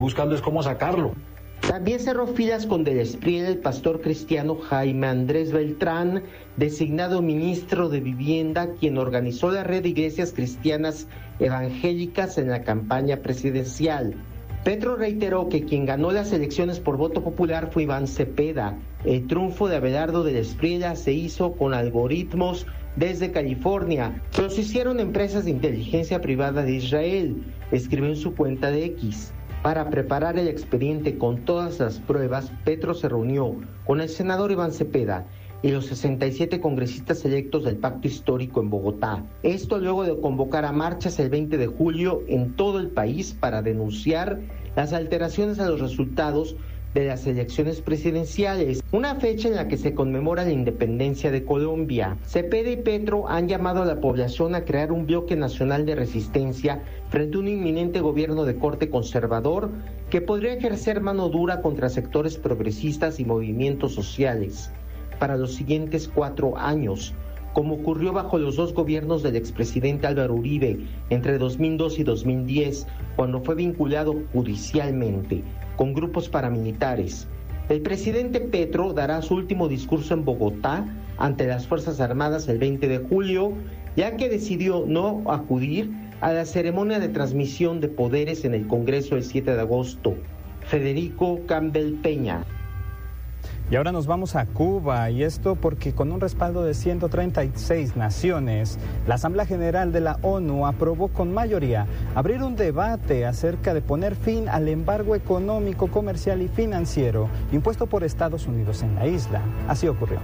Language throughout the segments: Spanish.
buscando es cómo sacarlo. También cerró filas con del Espriel el pastor cristiano Jaime Andrés Beltrán, designado ministro de Vivienda, quien organizó la red de iglesias cristianas evangélicas en la campaña presidencial. Petro reiteró que quien ganó las elecciones por voto popular fue Iván Cepeda. El triunfo de Abelardo del Espriella se hizo con algoritmos desde California. Los hicieron empresas de inteligencia privada de Israel, escribió en su cuenta de X. Para preparar el expediente con todas las pruebas, Petro se reunió con el senador Iván Cepeda y los 67 congresistas electos del Pacto Histórico en Bogotá. Esto luego de convocar a marchas el 20 de julio en todo el país para denunciar las alteraciones a los resultados de las elecciones presidenciales, una fecha en la que se conmemora la independencia de Colombia. Cepeda y Petro han llamado a la población a crear un bloque nacional de resistencia frente a un inminente gobierno de corte conservador que podría ejercer mano dura contra sectores progresistas y movimientos sociales para los siguientes 4 años, como ocurrió bajo los 2 gobiernos del expresidente Álvaro Uribe entre 2002 y 2010, cuando fue vinculado judicialmente con grupos paramilitares. El presidente Petro dará su último discurso en Bogotá ante las Fuerzas Armadas el 20 de julio, ya que decidió no acudir a la ceremonia de transmisión de poderes en el Congreso el 7 de agosto. Federico Campbell Peña. Y ahora nos vamos a Cuba, y esto porque con un respaldo de 136 naciones, la Asamblea General de la ONU aprobó con mayoría abrir un debate acerca de poner fin al embargo económico, comercial y financiero impuesto por Estados Unidos en la isla. Así ocurrió.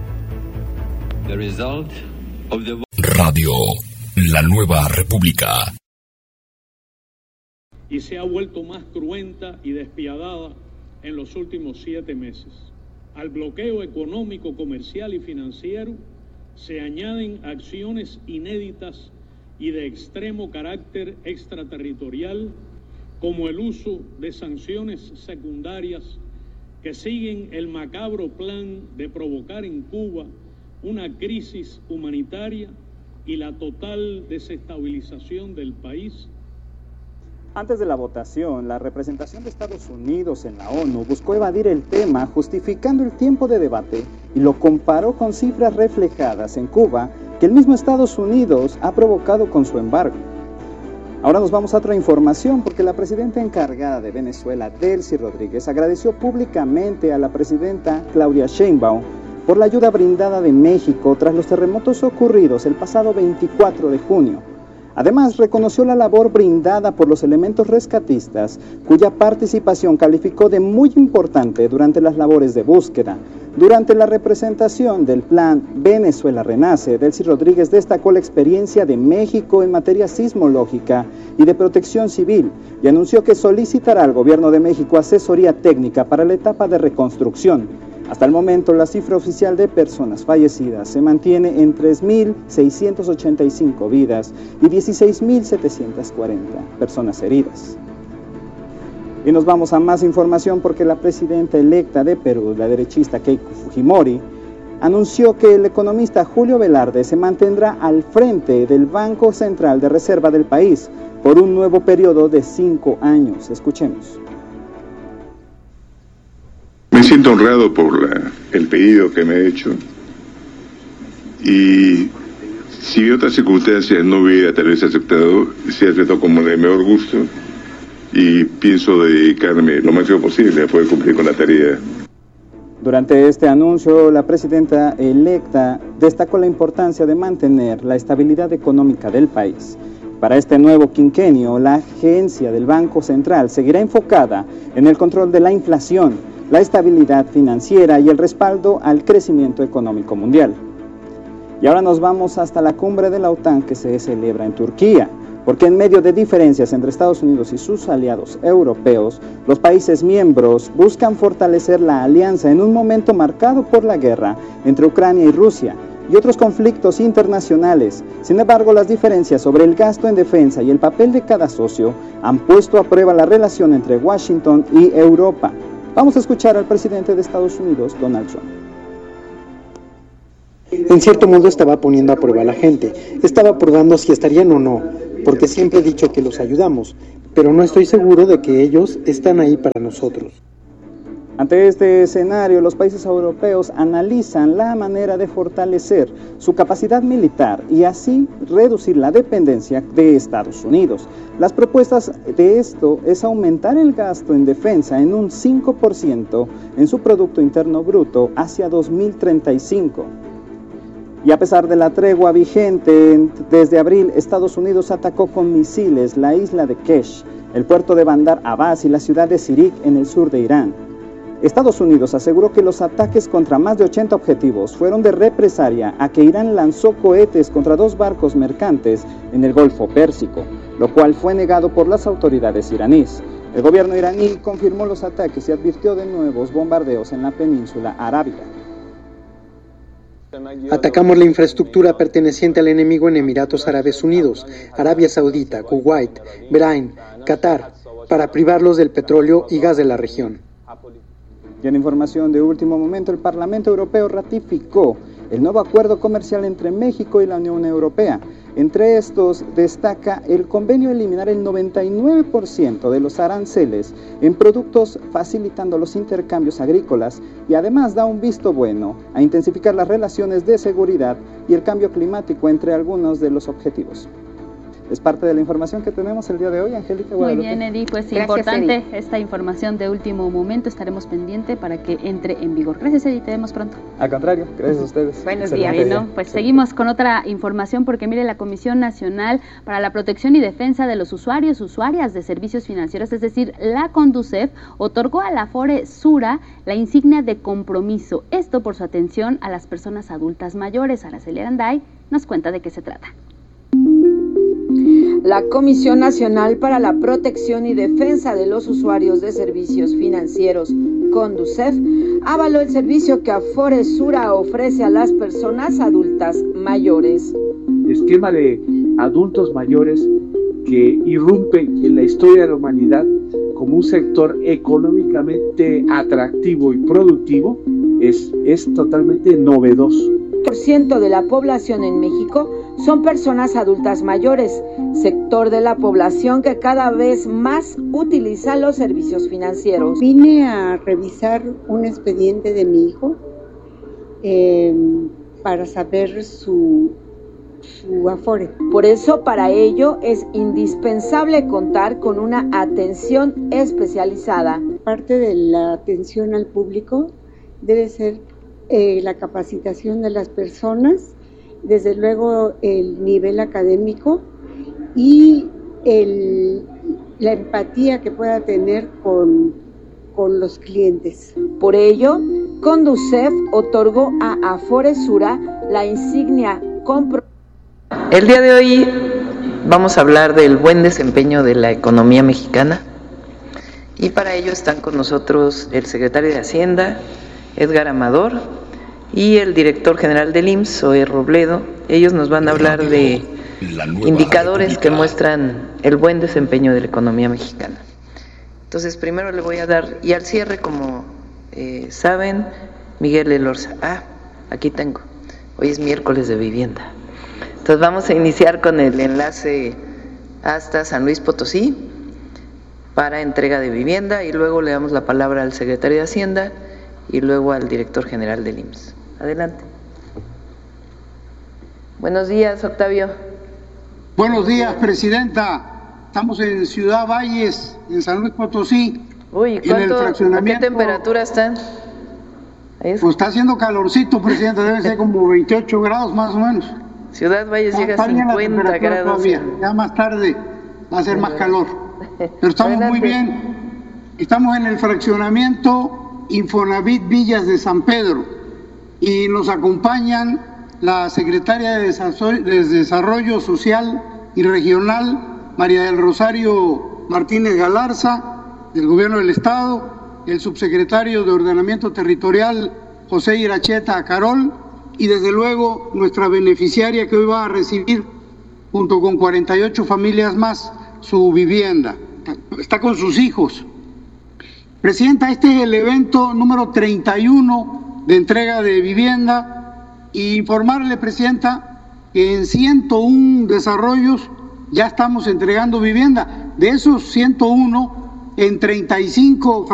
Radio La Nueva República. Y se ha vuelto más cruenta y despiadada en los últimos 7 meses. Al bloqueo económico, comercial y financiero se añaden acciones inéditas y de extremo carácter extraterritorial, como el uso de sanciones secundarias que siguen el macabro plan de provocar en Cuba una crisis humanitaria y la total desestabilización del país. Antes de la votación, la representación de Estados Unidos en la ONU buscó evadir el tema, justificando el tiempo de debate, y lo comparó con cifras reflejadas en Cuba que el mismo Estados Unidos ha provocado con su embargo. Ahora nos vamos a otra información, porque la presidenta encargada de Venezuela, Delcy Rodríguez, agradeció públicamente a la presidenta Claudia Sheinbaum por la ayuda brindada de México tras los terremotos ocurridos el pasado 24 de junio. Además, reconoció la labor brindada por los elementos rescatistas, cuya participación calificó de muy importante durante las labores de búsqueda. Durante la representación del plan Venezuela Renace, Delcy Rodríguez destacó la experiencia de México en materia sismológica y de protección civil, y anunció que solicitará al gobierno de México asesoría técnica para la etapa de reconstrucción. Hasta el momento, la cifra oficial de personas fallecidas se mantiene en 3.685 vidas y 16.740 personas heridas. Y nos vamos a más información, porque la presidenta electa de Perú, la derechista Keiko Fujimori, anunció que el economista Julio Velarde se mantendrá al frente del Banco Central de Reserva del país por un nuevo periodo de 5 años. Escuchemos. Me siento honrado por el pedido que me he hecho, y si en otras circunstancias no hubiera tal vez aceptado, se ha aceptado como de mejor gusto, y pienso dedicarme lo máximo posible a poder cumplir con la tarea. Durante este anuncio, la presidenta electa destacó la importancia de mantener la estabilidad económica del país. Para este nuevo quinquenio, la agencia del Banco Central seguirá enfocada en el control de la inflación, la estabilidad financiera y el respaldo al crecimiento económico mundial. Y ahora nos vamos hasta la cumbre de la OTAN que se celebra en Turquía, porque en medio de diferencias entre Estados Unidos y sus aliados europeos, los países miembros buscan fortalecer la alianza en un momento marcado por la guerra entre Ucrania y Rusia y otros conflictos internacionales. Sin embargo, las diferencias sobre el gasto en defensa y el papel de cada socio han puesto a prueba la relación entre Washington y Europa. Vamos a escuchar al presidente de Estados Unidos, Donald Trump. En cierto modo estaba poniendo a prueba a la gente, estaba probando si estarían o no, porque siempre he dicho que los ayudamos, pero no estoy seguro de que ellos están ahí para nosotros. Ante este escenario, los países europeos analizan la manera de fortalecer su capacidad militar y así reducir la dependencia de Estados Unidos. Las propuestas de esto es aumentar el gasto en defensa en un 5% en su Producto Interno Bruto hacia 2035. Y a pesar de la tregua vigente, desde abril Estados Unidos atacó con misiles la isla de Kesh, el puerto de Bandar Abbas y la ciudad de Sirik en el sur de Irán. Estados Unidos aseguró que los ataques contra más de 80 objetivos fueron de represalia a que Irán lanzó cohetes contra 2 barcos mercantes en el Golfo Pérsico, lo cual fue negado por las autoridades iraníes. El gobierno iraní confirmó los ataques y advirtió de nuevos bombardeos en la península arábiga. Atacamos la infraestructura perteneciente al enemigo en Emiratos Árabes Unidos, Arabia Saudita, Kuwait, Bahrein, Qatar, para privarlos del petróleo y gas de la región. Y en información de último momento, el Parlamento Europeo ratificó el nuevo acuerdo comercial entre México y la Unión Europea. Entre estos destaca el convenio eliminar el 99% de los aranceles en productos, facilitando los intercambios agrícolas, y además da un visto bueno a intensificar las relaciones de seguridad y el cambio climático entre algunos de los objetivos. Es parte de la información que tenemos el día de hoy, Angélica Guadalupe. Muy bien, Edi, pues gracias, importante Edi. Esta información de último momento, estaremos pendientes para que entre en vigor. Gracias, Edi, te vemos pronto. Al contrario, gracias a ustedes. Buenos días. Bueno, pues seguimos con otra información porque mire, la Comisión Nacional para la Protección y Defensa de los Usuarias de Servicios Financieros, es decir, la CONDUCEF, otorgó a la Afore Sura la insignia de compromiso, esto por su atención a las personas adultas mayores. Araceli Aranday nos cuenta de qué se trata. La Comisión Nacional para la Protección y Defensa de los Usuarios de Servicios Financieros, CONDUCEF, avaló el servicio que Afore Sura ofrece a las personas adultas mayores. Esquema de adultos mayores que irrumpe en la historia de la humanidad como un sector económicamente atractivo y productivo es totalmente novedoso. El 1% de la población en México son personas adultas mayores, sector de la población que cada vez más utiliza los servicios financieros. Vine a revisar un expediente de mi hijo para saber su Afore. Por eso, para ello, es indispensable contar con una atención especializada. Parte de la atención al público debe ser la capacitación de las personas, desde luego el nivel académico y la empatía que pueda tener con los clientes. Por ello, CONDUCEF otorgó a Afore Sura la insignia compromiso. El día de hoy vamos a hablar del buen desempeño de la economía mexicana y para ello están con nosotros el secretario de Hacienda, Edgar Amador, y el director general del IMSS, Zoe Robledo. Ellos nos van a hablar de indicadores que muestran el buen desempeño de la economía mexicana. Entonces, primero le voy a dar, y al cierre, como saben, Miguel Elorza. Aquí tengo, hoy es miércoles de vivienda. Entonces vamos a iniciar con el enlace hasta San Luis Potosí para entrega de vivienda y luego le damos la palabra al secretario de Hacienda y luego al director general del IMSS. Adelante. Buenos días, Octavio. Buenos días, presidenta. Estamos en Ciudad Valles, en San Luis Potosí. Uy, ¿a qué temperatura están? Pues está haciendo calorcito, presidenta, debe ser como 28 grados más o menos. Ciudad Valles llega a 50 grados. Todavía. Ya más tarde va a ser más calor. Pero estamos muy bien. Estamos en el fraccionamiento Infonavit Villas de San Pedro y nos acompañan la secretaria de Desarrollo Social y Regional, María del Rosario Martínez Galarza, del Gobierno del Estado, el subsecretario de Ordenamiento Territorial, José Iracheta Carol, y desde luego nuestra beneficiaria que hoy va a recibir, junto con 48 familias más, su vivienda. Está con sus hijos. Presidenta, este es el evento número 31 de entrega de vivienda, y informarle, Presidenta, que en 101 desarrollos ya estamos entregando vivienda. De esos 101, en 35